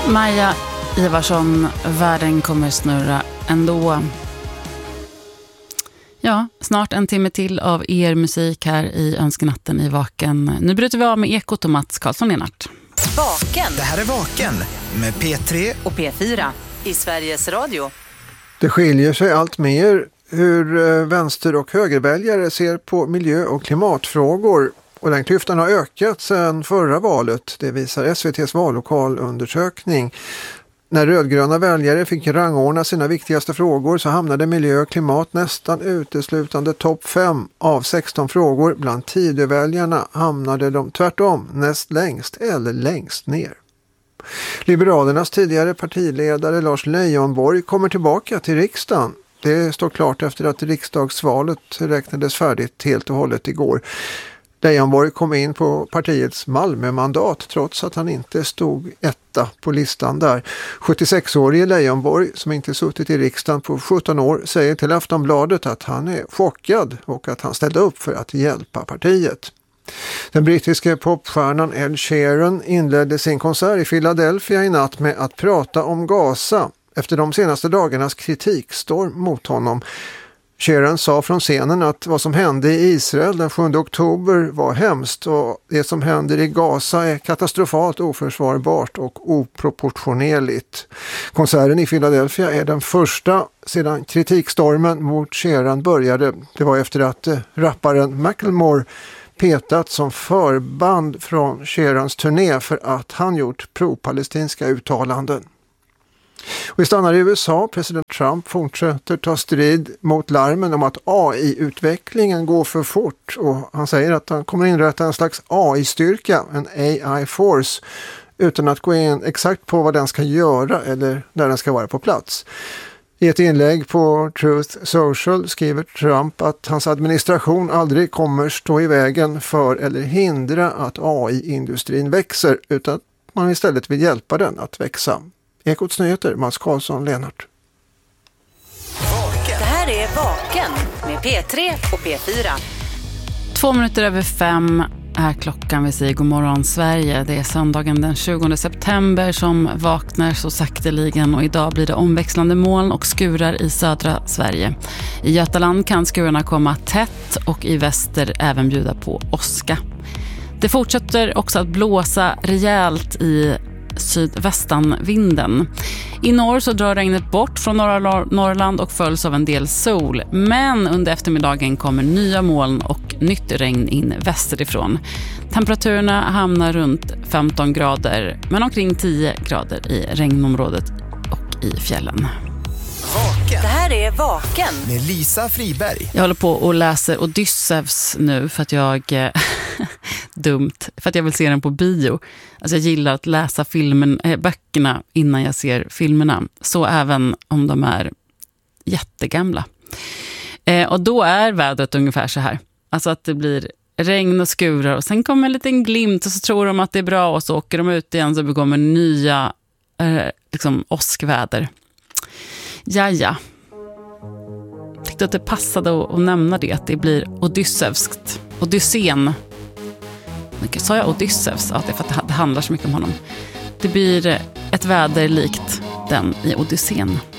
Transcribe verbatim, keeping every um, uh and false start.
Maja Ivarsson, världen kommer snurra ändå. Ja, snart en timme till av er musik här i Önskenatten i Vaken. Nu bryter vi av med Ekot och Mats Karlsson-Lenart. Vaken. Det här är Vaken med P tre och P fyra i Sveriges Radio. Det skiljer sig allt mer hur vänster- och högerväljare ser på miljö- och klimatfrågor. Och den klyftan har ökat sedan förra valet, det visar S V T:s vallokalundersökning. När rödgröna väljare fick rangordna sina viktigaste frågor så hamnade miljö och klimat nästan uteslutande topp fem av sexton frågor. Bland Tidöväljarna hamnade de tvärtom näst längst eller längst ner. Liberalernas tidigare partiledare Lars Leijonborg kommer tillbaka till riksdagen. Det står klart efter att riksdagsvalet räknades färdigt helt och hållet igår. Leijonborg kom in på partiets Malmö-mandat trots att han inte stod etta på listan där. sjuttiosexårige Leijonborg, som inte suttit i riksdagen på sjutton år, säger till Aftonbladet att han är chockad och att han ställde upp för att hjälpa partiet. Den brittiska popstjärnan Ed Sheeran inledde sin konsert i Philadelphia i natt med att prata om Gaza efter de senaste dagarnas kritikstorm mot honom. Sheeran sa från scenen att vad som hände i Israel den sjunde oktober var hemskt och det som händer i Gaza är katastrofalt oförsvarbart och oproportionerligt. Konserten i Philadelphia är den första sedan kritikstormen mot Sheeran började. Det var efter att eh, rapparen Macklemore petat som förband från Sheerans turné för att han gjort pro-palestinska uttalanden. Vi stannar i U S A. President Trump fortsätter ta strid mot larmen om att A I-utvecklingen går för fort och han säger att han kommer inrätta en slags A I-styrka, en A I-force, utan att gå in exakt på vad den ska göra eller där den ska vara på plats. I ett inlägg på Truth Social skriver Trump att hans administration aldrig kommer stå i vägen för eller hindra att A I-industrin växer utan man istället vill hjälpa den att växa. Ekots nyheter, Mats Karlsson-Lenart. Det här är Vaken med P tre och P fyra. Två minuter över fem är klockan. Vi säger god morgon Sverige. Det är söndagen den tjugonde september som vaknar så sakteligen och idag blir det omväxlande moln och skurar i södra Sverige. I Götaland kan skurarna komma tätt och i väster även bjuda på åska. Det fortsätter också att blåsa rejält i sydvästanvinden. I norr så drar regnet bort från norra Norrland och följs av en del sol. Men under eftermiddagen kommer nya moln och nytt regn in västerifrån. Temperaturerna hamnar runt femton grader men omkring tio grader i regnområdet och i fjällen. Vaken. Det här är Vaken med Lisa Friberg. Jag håller på och läser Odysseus nu för att jag dumt, för att jag vill se den på bio. Alltså jag gillar att läsa filmen, äh, böckerna innan jag ser filmerna. Så även om de är jättegamla. Eh, och då är vädret ungefär så här. Alltså att det blir regn och skurar och sen kommer en liten glimt och så tror de att det är bra och så åker de ut igen så bekommer nya eh, liksom åskväder. Jaja. Jag tyckte att det passade att, att nämna det, att det blir Odysseuskt. Odysseen. Sa jag Odysseus? Ja, det är för att det handlar så mycket om honom. Det blir ett väder likt den i Odysseen.